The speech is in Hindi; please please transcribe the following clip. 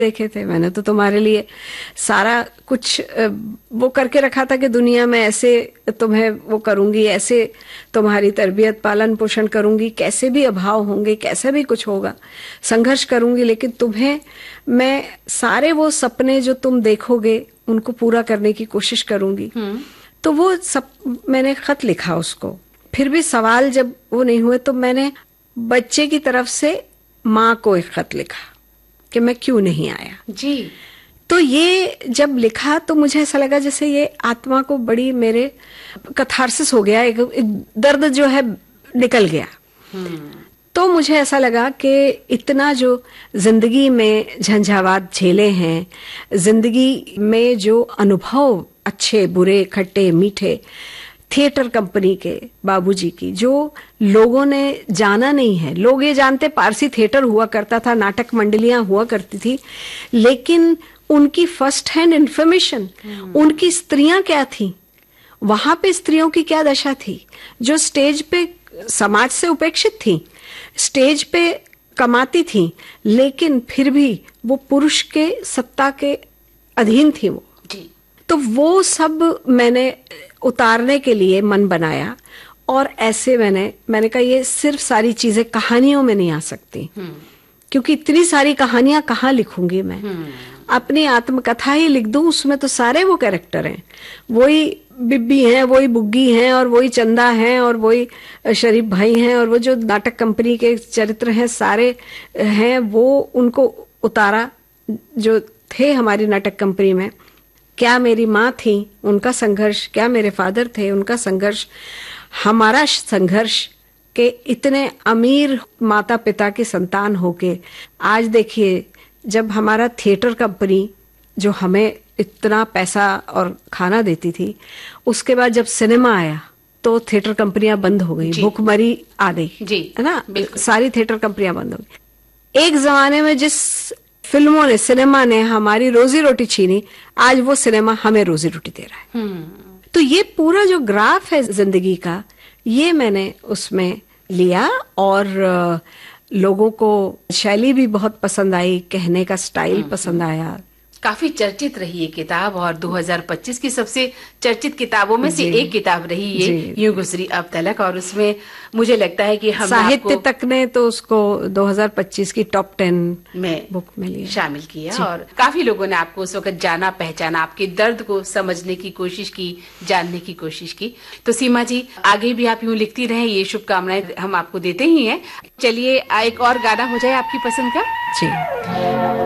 देखे थे, मैंने तो तुम्हारे लिए सारा कुछ वो करके रखा था कि दुनिया में ऐसे तुम्हें वो करूंगी, ऐसे तुम्हारी तरबियत पालन पोषण करूंगी, कैसे भी अभाव होंगे, कैसे भी कुछ होगा, संघर्ष करूंगी, लेकिन तुम्हें मैं सारे वो सपने जो तुम देखोगे उनको पूरा करने की कोशिश करूंगी। तो वो सब मैंने खत लिखा उसको। फिर भी सवाल जब वो नहीं हुए तो मैंने बच्चे की तरफ से माँ को एक खत लिखा कि मैं क्यों नहीं आया जी। तो ये जब लिखा तो मुझे ऐसा लगा जैसे ये आत्मा को बड़ी मेरे कथारसिस हो गया, एक दर्द जो है निकल गया। तो मुझे ऐसा लगा कि इतना जो जिंदगी में झंझावात झेले हैं, जिंदगी में जो अनुभव अच्छे बुरे खट्टे मीठे, थिएटर कंपनी के बाबूजी की जो लोगों ने जाना नहीं है, लोग ये जानते पारसी थिएटर हुआ करता था, नाटक मंडलियां हुआ करती थी, लेकिन उनकी फर्स्ट हैंड इंफॉर्मेशन, उनकी स्त्रियां क्या थी, वहां पे स्त्रियों की क्या दशा थी, जो स्टेज पे समाज से उपेक्षित थी, स्टेज पे कमाती थी, लेकिन फिर भी वो पुरुष के सत्ता के अधीन थी वो। तो वो सब मैंने उतारने के लिए मन बनाया और ऐसे मैंने कहा ये सिर्फ सारी चीजें कहानियों में नहीं आ सकती, क्योंकि इतनी सारी कहानियां कहाँ लिखूंगी मैं, अपनी आत्मकथा ही लिख दूं, उसमें तो सारे वो कैरेक्टर हैं, वही बिब्बी हैं, वही बुग्गी हैं, और वही चंदा हैं, और वही शरीफ भाई हैं, और वो जो नाटक कंपनी के चरित्र हैं सारे हैं, वो उनको उतारा जो थे हमारी नाटक कंपनी में। क्या मेरी माँ थी, उनका संघर्ष, क्या मेरे फादर थे, उनका संघर्ष, हमारा संघर्ष के इतने अमीर माता पिता की संतान होके आज देखिए जब हमारा थिएटर कंपनी जो हमें इतना पैसा और खाना देती थी, उसके बाद जब सिनेमा आया तो थिएटर कंपनियां बंद हो गई, भूखमरी आ गई, है ना, सारी थिएटर कंपनियां बंद हो गई। एक जमाने में जिस फिल्मों ने, सिनेमा ने हमारी रोजी रोटी छीनी, आज वो सिनेमा हमें रोजी रोटी दे रहा है। तो ये पूरा जो ग्राफ है जिंदगी का, ये मैंने उसमें लिया और लोगों को शैली भी बहुत पसंद आई, कहने का स्टाइल पसंद आया। काफी चर्चित रही ये किताब और 2025 की सबसे चर्चित किताबों में से एक किताब रही ये, यूं गुजरी अब तलक। और उसमें मुझे लगता है कि हम साहित्य तक ने तो उसको 2025 की टॉप 10 में बुक में लिया, शामिल किया, और काफी लोगों ने आपको उस वक्त जाना पहचाना, आपके दर्द को समझने की कोशिश की, जानने की कोशिश की। तो सीमा जी, आगे भी आप यूं लिखती रहे, ये शुभकामनाएं हम आपको देते ही हैं। चलिए एक और गाना हो जाए आपकी पसंद का। जी।